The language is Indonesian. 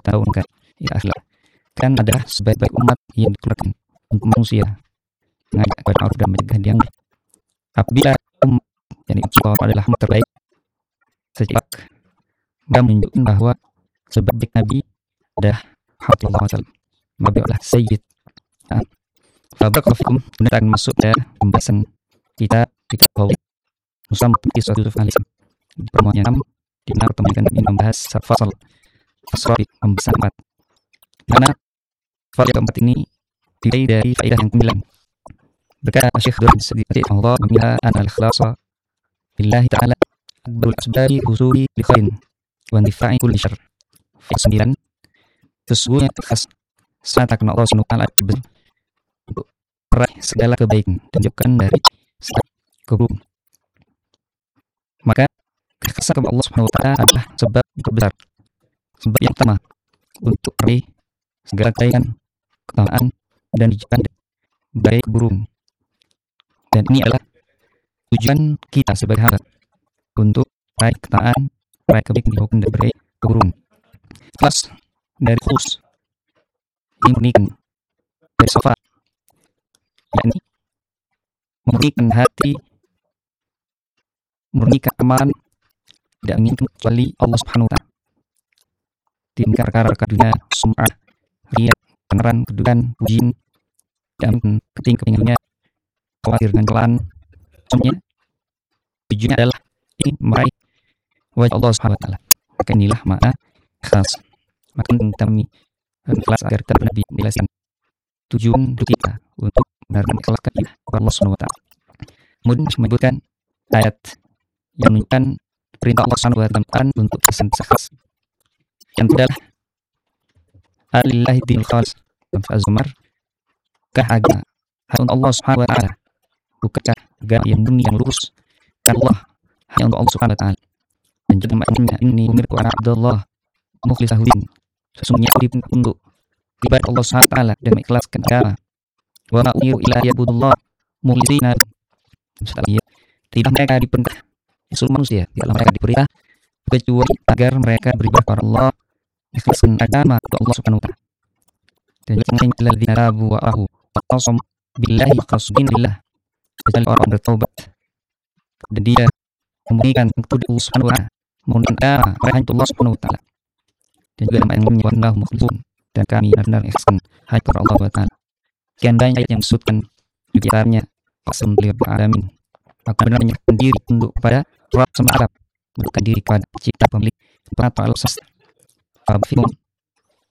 tahun kan ya akhlak kan adalah sebaik-baik umat yang dikeluarkan untuk manusia mengajak kepada ma'ruf dan mencegah yang munkar. Apabila umat yang diutus adalah umat terbaik sejak mereka menunjukkan bahwa sebaik Nabi adalah Muhammad SAW, Nabi adalah Sayyid. Barakallahu fikum. Kemudian akan masuk ke pembahasan kita di Qawaid Nusam Kisah Yusuf alaihissalam di pertemuan yang 6, di mana pertemuan kami membahas fasal di pembahasan 4. Karena fasal keempat ini dimulai dari faedah yang ke-9. Berkata Syekh Durrani Sadiq Allah memila an al-ikhlasa billahi ta'ala akbarul asbabi husuli li khairin wa intifa'i kulli syarr. Faedah 9, sesungguhnya ikhlas sangat karena Allah Subhanahu wa taala untuk meraih segala kebaikan dan jauhkan dari segala keburukan. Maka keikhlasan kepada Allah Subhanahu wa taala adalah sebab terbesar, sebab yang utama untuk meraih segala kebaikan, ketaatan dan dijauhkan dari keburukan. Dan ini adalah tujuan kita sebagai hamba untuk meraih ketaatan, meraih kebaikan, dijauhkan dari keburukan. Ikhlas dari khus ini murnikan dari safa, yakni memurnikan hati, memurnikan amalan, tidak menginginkan kecuali Allah Subhanahu wa taala. Tidak perkara-perkara dunia, sum'ah, riya, kebenaran, kedudukan, pujian, dan kepinginannya, khawatir dan celaan. Semuanya tujuannya adalah ingin meraih wajah Allah Subhanahu wa taala. Maka inilah makna ikhlas. Maka kami ikhlas agar kita benar menjelaskan tujuan kita untuk benar-benar ikhlaskan kepada Allah Subhanahu wa taala. Kemudian menyebutkan ayat yang menunjukkan perintah Allah Subhanahu wa taala untuk ikhlas. Yang adalah alillahi dinul khalis dan Az-Zumar, kah agama hanya untuk Allah Subhanahu wa taala, bukankah agama yang murni yang lurus dan Allah hanya untuk Allah Subhanahu wa taala. Dan juga maknanya ini umirtu ana abdullah mukhlishahu din, sesungguhnya aku diperintah untuk ibadah Allah Subhanahu wa taala dan mengikhlaskan agama. Wa ma umiru illa ya'budullah mukhlishina. Tidak mereka diperintah seluruh manusia, tidaklah mereka diperintah kecuali agar mereka beribadah kepada Allah, ikhlaskan agama untuk Allah Subhanahu wa taala. Dan jangan alladzina tabu wa ahu wa qasam billahi wa qasbin billah. Kecuali orang bertaubat dan dia memurnikan untuk Allah Subhanahu wa taala, memurnikan agama mereka untuk Allah Subhanahu wa taala. Dan juga nama yang menyebutkan mukhlisun, dan kami benar-benar ikhlaskan hanya kepada Allah Subhanahu wa taala. Sekian banyak ayat yang disebutkan di kitabnya Alhamdulillah alamin. Aku benar menyerahkan diri tunduk kepada Rabb semesta alam, bukan diri kepada cipta pemilik penata alam semesta.